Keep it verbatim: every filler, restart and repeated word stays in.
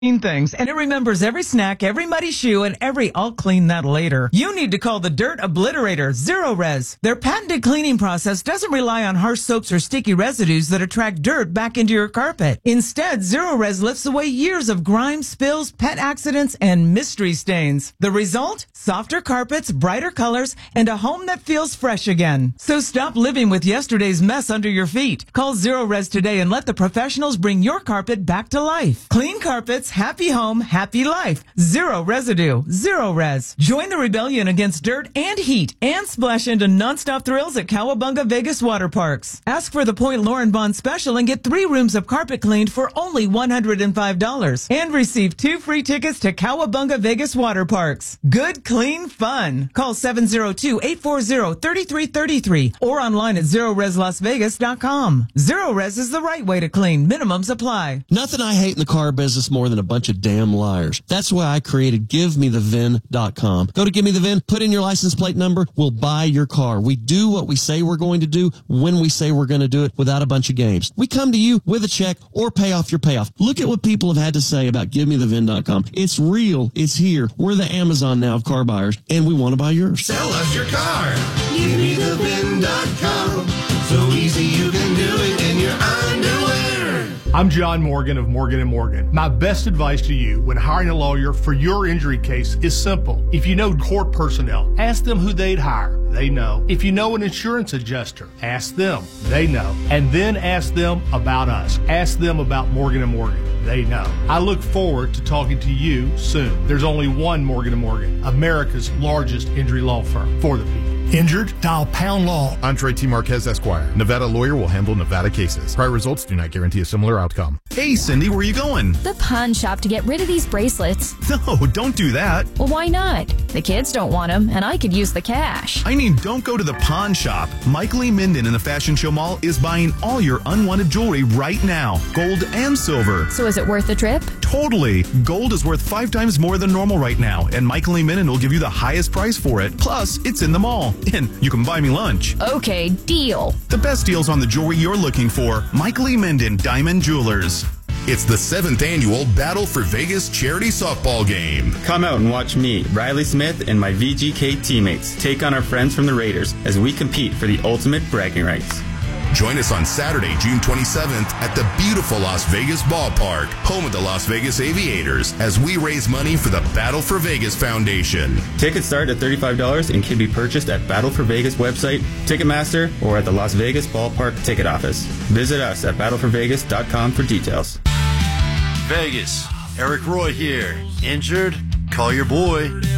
things, and it remembers every snack, every muddy shoe, and every "I'll clean that later." You need to call the Dirt Obliterator, Zero Res. Their patented cleaning process doesn't rely on harsh soaps or sticky residues that attract dirt back into your carpet. Instead, Zero Res lifts away years of grime, spills, pet accidents, and mystery stains. The result? Softer carpets, brighter colors, and a home that feels fresh again. So stop living with yesterday's mess under your feet. Call Zero Res today and let the professionals bring your carpet back to life. Clean carpets, happy home, happy life. Zero residue. Zero Res. Join the rebellion against dirt and heat and splash into nonstop thrills at Cowabunga Vegas Water Parks. Ask for the Point Lauren Bond special and get three rooms of carpet cleaned for only one hundred five dollars. And receive two free tickets to Cowabunga Vegas Water Parks. Good, clean fun. Call seven zero two, eight four zero, three three three three or online at zero res las vegas dot com. Zero Res is the right way to clean. Minimums apply. Nothing I hate in the car business more than a bunch of damn liars. That's why I created give me the V I N dot com. Go to Give Me The V I N, put in your license plate number, we'll buy your car. We do what we say we're going to do when we say we're going to do it without a bunch of games. We come to you with a check or pay off your payoff. Look at what people have had to say about Give Me The V I N dot com. It's real. It's here. We're the Amazon now of car buyers, and we want to buy yours. Sell us your car. Give Me The V I N dot com. So easy you can do it in your underwear. I'm John Morgan of Morgan and Morgan. My best advice to you when hiring a lawyer for your injury case is simple. If you know court personnel, ask them who they'd hire. They know. If you know an insurance adjuster, ask them. They know. And then ask them about us. Ask them about Morgan and Morgan. They know. I look forward to talking to you soon. There's only one Morgan and Morgan, America's largest injury law firm for the people. Injured? Dial Pound Law. Andre T. Marquez, Esquire. Nevada lawyer will handle Nevada cases. Prior results do not guarantee a similar outcome. Hey, Cindy, where are you going? The pawn shop to get rid of these bracelets. No, don't do that. Well, why not? The kids don't want them, and I could use the cash. I mean, don't go to the pawn shop. Mike Lee Minden in the Fashion Show Mall is buying all your unwanted jewelry right now. Gold and silver. So is it worth the trip? Totally. Gold is worth five times more than normal right now, and Mike Lee Minden will give you the highest price for it. Plus, it's in the mall. And you can buy me lunch. Okay, deal. The best deals on the jewelry you're looking for. Mike Lee Minden, Diamond Jewelers. It's the seventh annual Battle for Vegas charity softball game. Come out and watch me, Riley Smith, and my V G K teammates take on our friends from the Raiders as we compete for the ultimate bragging rights. Join us on Saturday, June twenty-seventh at the beautiful Las Vegas Ballpark, home of the Las Vegas Aviators, as we raise money for the Battle for Vegas Foundation. Tickets start at thirty-five dollars and can be purchased at Battle for Vegas website, Ticketmaster, or at the Las Vegas Ballpark ticket office. Visit us at battle for vegas dot com for details. Vegas, Eric Roy here. Injured? Call your boy.